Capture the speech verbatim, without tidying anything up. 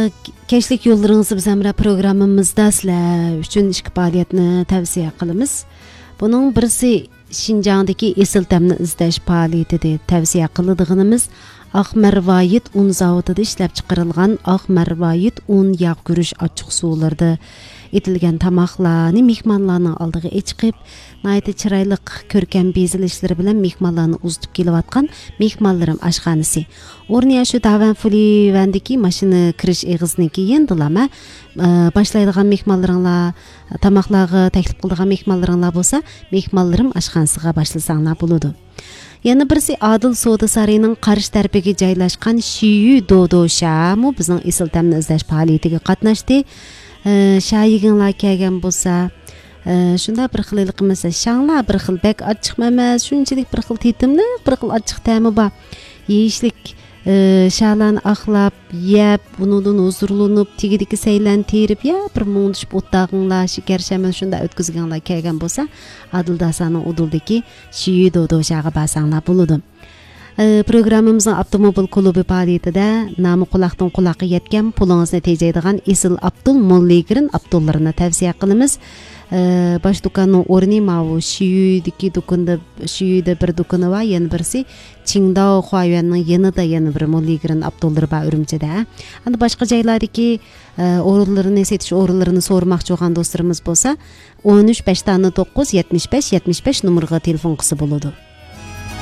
keşlik yollarınızı bizimle programımızda sizler üçün iki faaliyetini tavsiye qilamiz. Bunun birisi Şinjan'daki esil təmni izləş fəaliyyətidir. Tavsiye qıldığımız Aq Mərvayit un zavodida ishlab chiqarilgan Aq Mərvayit un yağ gürüş açıq sularda etilgan tamaqlarni mehmonlarning oldiga chiqib, nayta chiroyli ko'rkam bezilishlari bilan mehmonlarni uzitib kelayotgan mehmonlarim oshxonasi. O'rniya shu Davan Fulivandagi mashina kirish eg'izini keyindilama boshlaydigan mehmonlaringlar, tamaqlarga taklif qiladigan mehmonlaringlar bo'lsa, mehmonlarim oshxonasiga boshlasanglar bo'ladi. Yana birisi Adil Soda Sarayının qarshi tarafiga joylashgan Shiyu Dodosha mu bizning esil ta'mni izlash faoliyatiga qatnashdi. Shayiginlar kelgan bo'lsa, shunda bir xillik qilmasa, shanglar bir xil bak ochiq emas, shunchalik bir xil tetimli, bir xil ochiq ta'mi bor. Yeyishlik şalan axlab, yeb, bundan huzurlanib, tigidiki saylan terib, ya bir mundishib o'tdag'inglar, shikar shamal shunda o'tkazganlar kelgan bo'lsa, Adil Dasanning uduldagi Shiyu Dodoshaga barsanglar bo'ladi. Programımızın avtomobil klubi faoliyatida nomi quloqdan quloqqa yetgan pulingizni tejaydigan Esil Abdul Molligirin Abdullarini tavsiya qilamiz. Baş dukanın o'rni mavu Shiyudagi dukanda Shiyuda bir dukani va yana birisi Qingdao Huayuanning yanida yana bir Molligirin Abdullar bor Urumchida. Endi boshqa joylardagi o'rinlarini setish o'rinlarini so'rmoqchi bo'lgan do'stlarimiz bo'lsa, o'n uch besh to'qqiz yetmish besh yetmish besh nomeriga telefon qilsa bo'ladi.